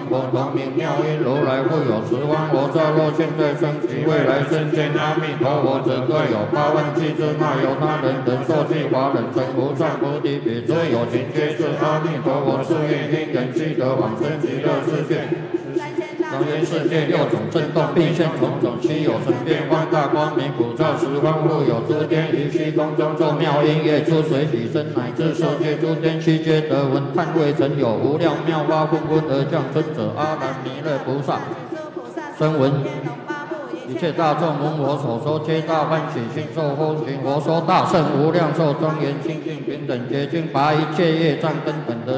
佛同名妙音如来复有十方罗刹若现在生及未来生见阿弥陀佛者各有8万7千那由他人等受记华人成无上菩提比诸有情皆是阿弥陀佛是愿因缘积得往生极乐世界。当今世界6种震动，并现种种稀有神变放大光明，普照十方复有诸天于虚空中奏妙音乐，出水起身，乃至受界诸天悉皆得闻。叹未曾有无量妙法纷纷而降生者，阿难弥勒菩萨声闻。一切大众闻我所说，皆大欢喜心受风行。我说大圣无量寿庄严清净平等洁净，拔一切业障根本的。